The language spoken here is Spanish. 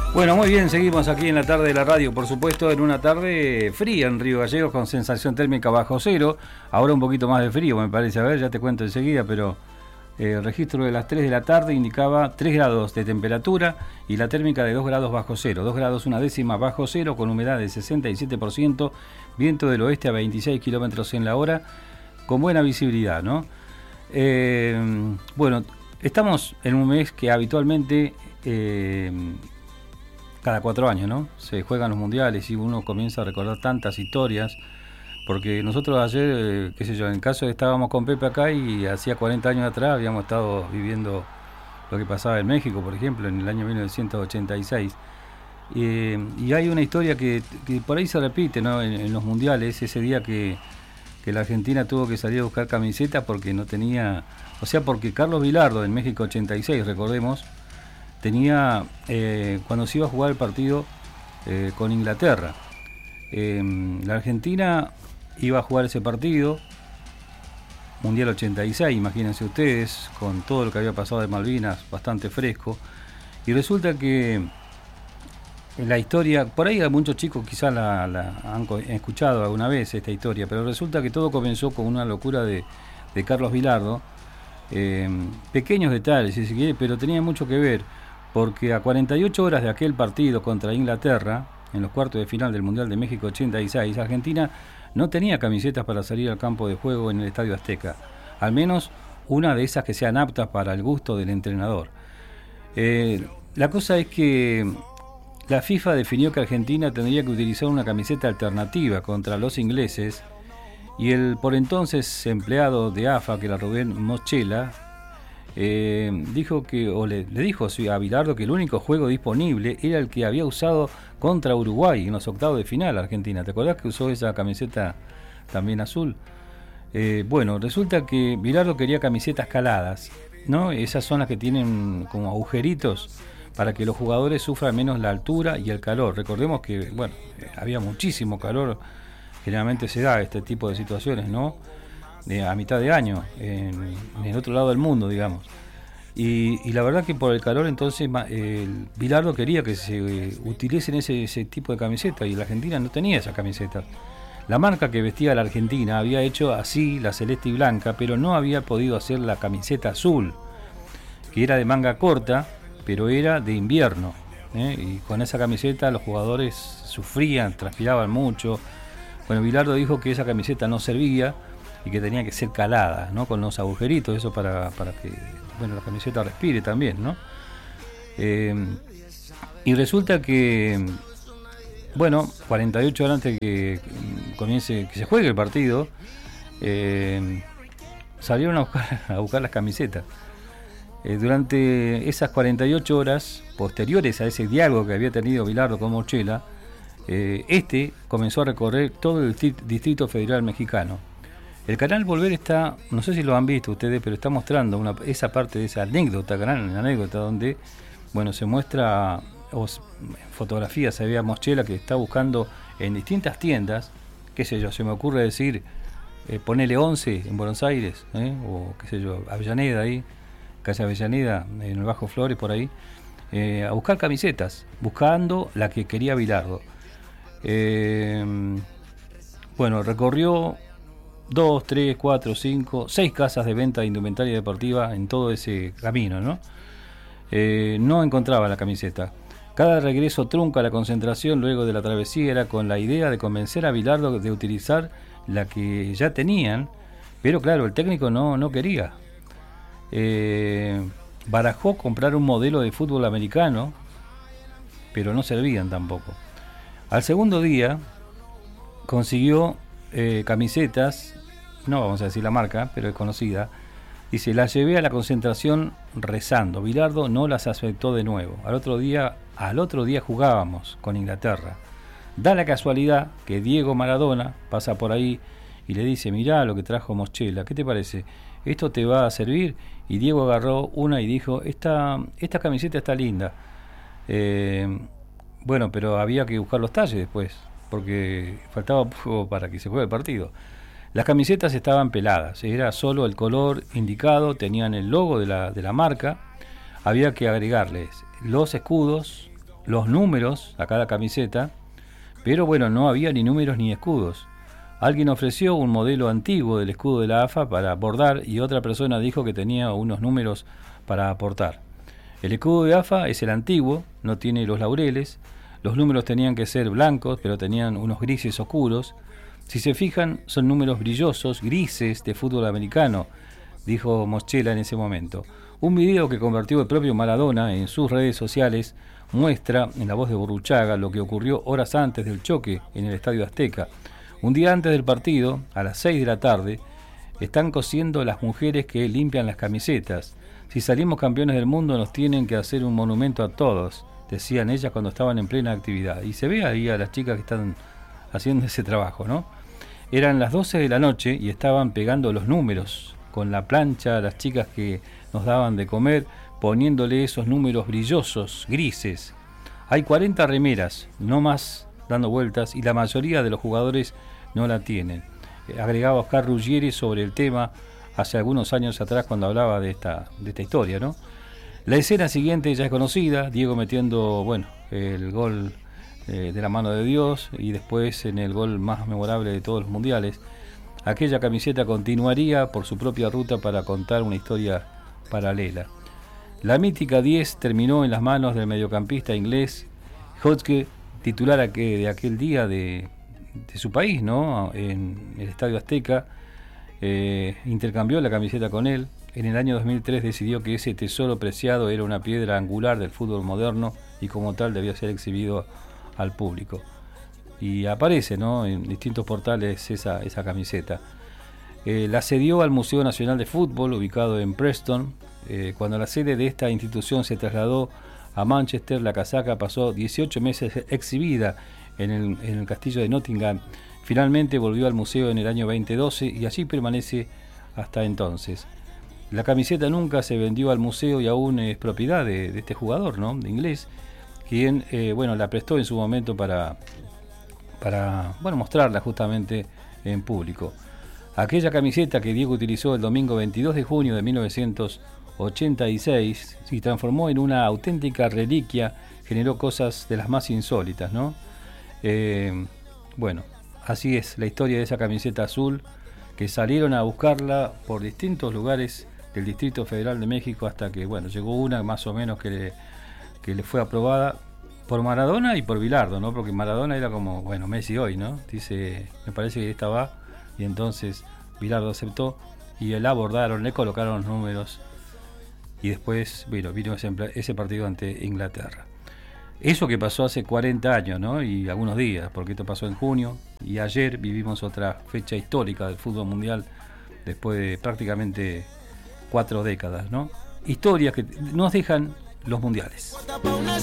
Bueno, muy bien, seguimos aquí en la tarde de la radio, por supuesto, en una tarde fría en Río Gallegos con sensación térmica bajo cero. Ahora un poquito más de frío, me parece. A ver, ya te cuento enseguida, pero el registro de las 3 de la tarde indicaba 3 grados de temperatura y la térmica de 2 grados bajo cero. 2 grados una décima bajo cero con humedad del 67%, viento del oeste a 26 kilómetros en la hora, con buena visibilidad, ¿no? Bueno, estamos en un mes que habitualmente... cada 4 años, ¿no? Se juegan los mundiales y uno comienza a recordar tantas historias, porque nosotros ayer, qué sé yo, en el caso estábamos con Pepe acá y hacía 40 años atrás habíamos estado viviendo lo que pasaba en México, por ejemplo, en el año 1986. Y hay una historia que por ahí se repite, ¿no? En los mundiales, ese día que la Argentina tuvo que salir a buscar camisetas porque no tenía, o sea, porque Carlos Bilardo en México 86, recordemos, tenía, cuando se iba a jugar el partido con Inglaterra, la Argentina iba a jugar ese partido, Mundial 86, imagínense ustedes, con todo lo que había pasado de Malvinas, bastante fresco, y resulta que la historia, por ahí muchos chicos quizás la han escuchado alguna vez esta historia, pero resulta que todo comenzó con una locura de Carlos Bilardo, pequeños detalles si se quiere, pero tenía mucho que ver, porque a 48 horas de aquel partido contra Inglaterra, en los cuartos de final del Mundial de México 86, Argentina no tenía camisetas para salir al campo de juego en el Estadio Azteca, al menos una de esas que sean aptas para el gusto del entrenador. La cosa es que la FIFA definió que Argentina tendría que utilizar una camiseta alternativa contra los ingleses, y el por entonces empleado de AFA, que era Rubén Moschella, dijo que, o le dijo a Bilardo que el único juego disponible era el que había usado contra Uruguay en los octavos de final Argentina. ¿Te acordás que usó esa camiseta también azul? Bueno, resulta que Bilardo quería camisetas caladas, ¿no? Esas son las que tienen como agujeritos para que los jugadores sufran menos la altura y el calor. Recordemos que, bueno, había muchísimo calor, generalmente se da este tipo de situaciones, ¿no? A mitad de año, en el otro lado del mundo, digamos. Y la verdad que por el calor, entonces, Bilardo quería que se utilicen ese tipo de camiseta, y la Argentina no tenía esa camiseta. La marca que vestía la Argentina había hecho así la celeste y blanca, pero no había podido hacer la camiseta azul, que era de manga corta, pero era de invierno, y con esa camiseta los jugadores sufrían, transpiraban mucho. Bueno, Bilardo dijo que esa camiseta no servía y que tenía que ser calada, ¿no? Con los agujeritos, eso para que, bueno, la camiseta respire también, ¿no? Y resulta que, bueno, 48 horas antes que comience, que se juegue el partido, salieron a buscar las camisetas. Durante esas 48 horas posteriores a ese diálogo que había tenido Bilardo con Moschella, comenzó a recorrer todo el Distrito Federal mexicano. El canal Volver está, no sé si lo han visto ustedes, pero está mostrando esa parte de esa anécdota, gran anécdota, donde, bueno, se muestra, fotografías, se ve a Moschella que está buscando en distintas tiendas, qué sé yo, se me ocurre decir, ponele 11 en Buenos Aires, o qué sé yo, Avellaneda ahí, calle Avellaneda, en el Bajo Flores, por ahí, a buscar camisetas, buscando la que quería Bilardo. Bueno, recorrió 2, 3, 4, 5, 6 casas de venta de indumentaria deportiva en todo ese camino, ¿no? No encontraba la camiseta. Cada regreso trunca la concentración luego de la travesía era con la idea de convencer a Bilardo de utilizar la que ya tenían, pero claro, el técnico no quería. Barajó comprar un modelo de fútbol americano, pero no servían tampoco. Al segundo día consiguió camisetas, no vamos a decir la marca, pero es conocida. Dice, las llevé a la concentración rezando. Bilardo no las aceptó de nuevo. Al otro día jugábamos con Inglaterra. Da la casualidad que Diego Maradona pasa por ahí y le dice, mirá lo que trajo Moschella, ¿qué te parece? ¿Esto te va a servir? Y Diego agarró una y dijo, esta camiseta está linda. Bueno, pero había que buscar los talles después, porque faltaba poco para que se juegue el partido. Las camisetas estaban peladas, era solo el color indicado, tenían el logo de la marca, había que agregarles los escudos los números a cada camiseta, pero bueno, no había ni números ni escudos. Alguien ofreció un modelo antiguo del escudo de la AFA para bordar y otra persona dijo que tenía unos números para aportar. El escudo de AFA es el antiguo, no tiene los laureles, los números tenían que ser blancos, pero tenían unos grises oscuros. Si se fijan, son números brillosos, grises de fútbol americano, dijo Moschella en ese momento. Un video que convirtió el propio Maradona en sus redes sociales muestra, en la voz de Burruchaga, lo que ocurrió horas antes del choque en el Estadio Azteca. Un día antes del partido, a las 6 de la tarde, están cosiendo las mujeres que limpian las camisetas. Si salimos campeones del mundo nos tienen que hacer un monumento a todos, decían ellas cuando estaban en plena actividad. Y se ve ahí a las chicas que están haciendo ese trabajo, ¿no? Eran las 12 de la noche y estaban pegando los números con la plancha, las chicas que nos daban de comer, poniéndole esos números brillosos, grises. Hay 40 remeras, no más, dando vueltas, y la mayoría de los jugadores no la tienen. Agregaba Oscar Ruggieri sobre el tema hace algunos años atrás cuando hablaba de esta historia, ¿no? La escena siguiente ya es conocida, Diego metiendo, bueno, el gol de la mano de Dios y después en el gol más memorable de todos los mundiales. Aquella camiseta continuaría por su propia ruta para contar una historia paralela. La mítica 10 terminó en las manos del mediocampista inglés Hodgkin, titular de aquel día de su país, ¿no? En el Estadio Azteca. Intercambió la camiseta con él. En el año 2003 decidió que ese tesoro preciado era una piedra angular del fútbol moderno y como tal debía ser exhibido al público. Y aparece, ¿no?, en distintos portales esa camiseta. La cedió al Museo Nacional de Fútbol, ubicado en Preston. Cuando la sede de esta institución se trasladó a Manchester, la casaca pasó 18 meses exhibida en el castillo de Nottingham. Finalmente volvió al museo en el año 2012 y allí permanece hasta entonces. La camiseta nunca se vendió al museo y aún es propiedad de este jugador, ¿no?, de inglés, quien la prestó en su momento para mostrarla justamente en público. Aquella camiseta que Diego utilizó el domingo 22 de junio de 1986 se transformó en una auténtica reliquia, generó cosas de las más insólitas, ¿no? Así es la historia de esa camiseta azul, que salieron a buscarla por distintos lugares del Distrito Federal de México hasta que, llegó una más o menos que le fue aprobada por Maradona y por Bilardo, ¿no? Porque Maradona era como, Messi hoy, ¿no? Dice, me parece que esta va, y entonces Bilardo aceptó y la abordaron, le colocaron los números y después, vino ese partido ante Inglaterra. Eso que pasó hace 40 años, ¿no? Y algunos días, porque esto pasó en junio y ayer vivimos otra fecha histórica del fútbol mundial después de prácticamente 4 décadas, ¿no? Historias que nos dejan los mundiales.